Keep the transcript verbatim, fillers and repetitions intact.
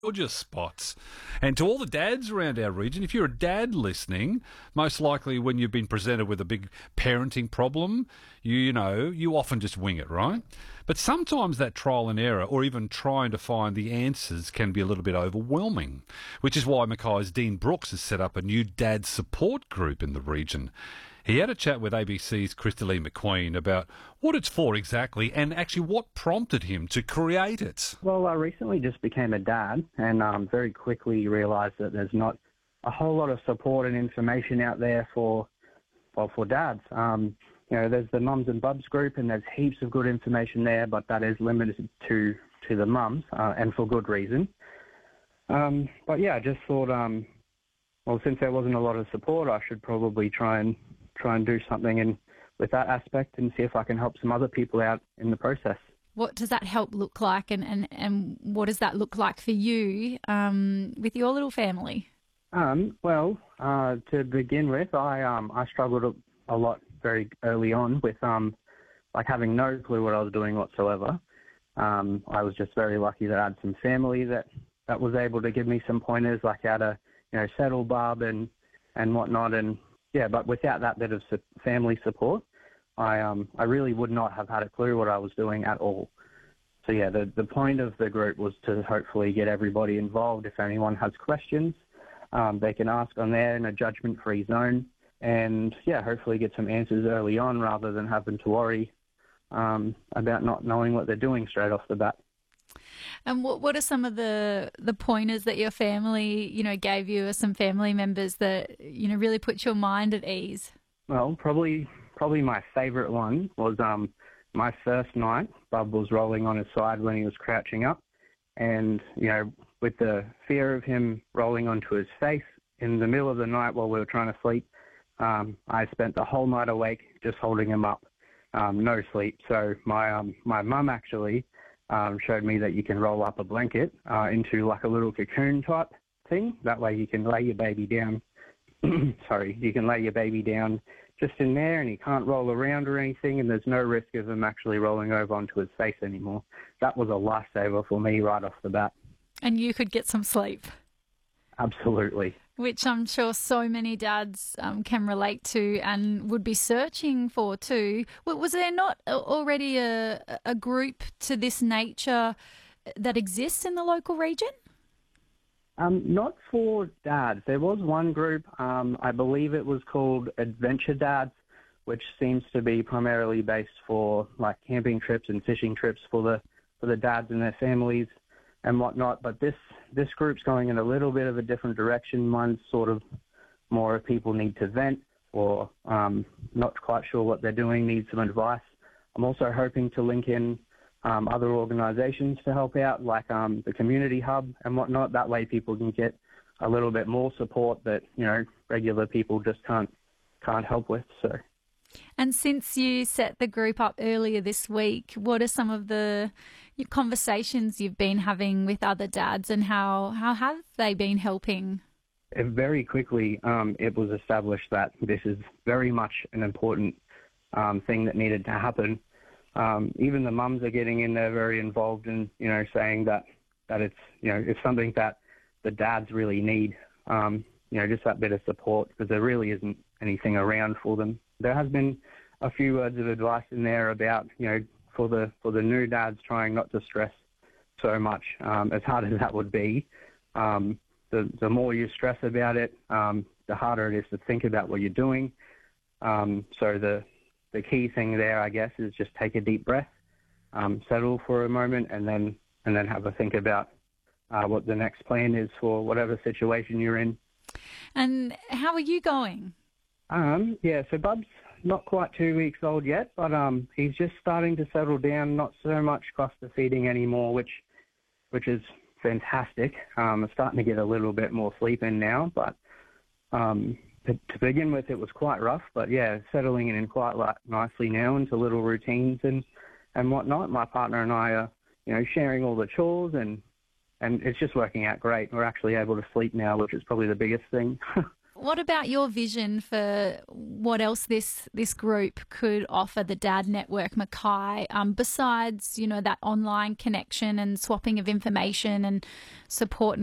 Gorgeous spots. And to all the dads around our region, if you're a dad listening, most likely when you've been presented with a big parenting problem, you, you know, you often just wing it, right? But sometimes that trial and error or even trying to find the answers can be a little bit overwhelming, which is why Mackay's Dean Brooks has set up a new dad support group in the region. He had a chat with A B C's Christalee McQueen about what it's for exactly and actually what prompted him to create it. Well, I recently just became a dad and um, very quickly realised that there's not a whole lot of support and information out there for well, for dads. Um, you know, there's the Mums and Bubs group and there's heaps of good information there, but that is limited to, to the mums uh, and for good reason. Um, but yeah, I just thought, um, well, since there wasn't a lot of support, I should probably try and try and do something in with that aspect and see if I can help some other people out in the process. What does that help look like, and, and, and what does that look like for you um, with your little family? Um, well, uh, to begin with, I um, I struggled a, a lot very early on with um, like having no clue what I was doing whatsoever. Um, I was just very lucky that I had some family that, that was able to give me some pointers, like how to, you know, settle Bub and, and whatnot, and yeah, but without that bit of su- family support, I um I really would not have had a clue what I was doing at all. So yeah, the the point of the group was to hopefully get everybody involved. If anyone has questions, um, they can ask on there in a judgment-free zone, and yeah, hopefully get some answers early on rather than having to worry um, about not knowing what they're doing straight off the bat. And what what are some of the, the pointers that your family, you know, gave you, or some family members that, you know, really put your mind at ease? Well, probably probably my favourite one was um my first night. Bub was rolling on his side when he was crouching up, and you know, with the fear of him rolling onto his face in the middle of the night while we were trying to sleep, um, I spent the whole night awake just holding him up, um, no sleep. So my um my mum actually. Um, showed me that you can roll up a blanket uh, into like a little cocoon type thing. That way you can lay your baby down. Sorry, you can lay your baby down just in there and he can't roll around or anything, and there's no risk of him actually rolling over onto his face anymore. That was a lifesaver for me right off the bat. And you could get some sleep. Absolutely. Which I'm sure so many dads um, can relate to and would be searching for too. Was there not already a, a group to this nature that exists in the local region? Um, not for dads. There was one group, um, I believe it was called Adventure Dads, which seems to be primarily based for like camping trips and fishing trips for the for the dads and their families and whatnot. But this this group's going in a little bit of a different direction. Mine's sort of more if people need to vent or um, not quite sure what they're doing, need some advice. I'm also hoping to link in um, other organisations to help out, like um, the community hub and whatnot. That way people can get a little bit more support that, you know, regular people just can't can't help with. So. And since you set the group up earlier this week, what are some of the conversations you've been having with other dads, and how, how have they been helping? Very quickly, um, it was established that this is very much an important um, thing that needed to happen. Um, even the mums are getting in there very involved and, you know, saying that, that it's, you know, it's something that the dads really need, um, you know, just that bit of support, because there really isn't anything around for them. There has been a few words of advice in there about, you know, for the for the new dads trying not to stress so much, um, as hard as that would be. Um, the, the more you stress about it, um, the harder it is to think about what you're doing. Um, so the the key thing there, I guess, is just take a deep breath, um, settle for a moment, and then and then have a think about uh, what the next plan is for whatever situation you're in. And how are you going? Um, yeah, so Bub's not quite two weeks old yet, but um, he's just starting to settle down, not so much cluster feeding anymore, which which is fantastic. Um, I'm starting to get a little bit more sleep in now, but um, to, to begin with, it was quite rough. But yeah, settling in quite like, nicely now into little routines and, and whatnot. My partner and I are, you know, sharing all the chores, and, and it's just working out great. We're actually able to sleep now, which is probably the biggest thing. what about your vision for what else this this group could offer the Dad Network, Mackay, um, besides, you know, that online connection and swapping of information and support and